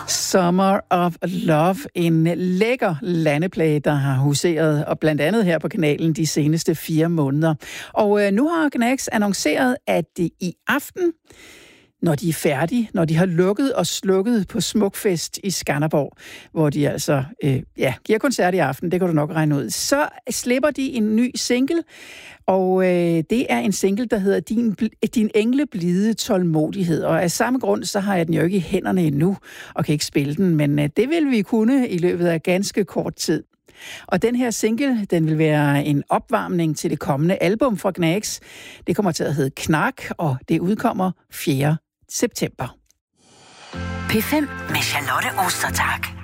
Summer of Love, en lækker landeplage, der har huseret, og blandt andet her på kanalen de seneste 4 måneder. Og nu har Gnags annonceret, at det i aften, når de er færdige, når de har lukket og slukket på Smukfest i Skanderborg, hvor de altså giver koncert i aften, det kan du nok regne ud, så slipper de en ny single, og det er en single, der hedder Din engleblide tålmodighed. Og af samme grund, så har jeg den jo ikke i hænderne endnu, og kan ikke spille den, men det vil vi kunne i løbet af ganske kort tid. Og den her single, den vil være en opvarmning til det kommende album fra Gnags. Det kommer til at hedde Knak, og det udkommer 4. september. P5 med Charlotte Ostertag.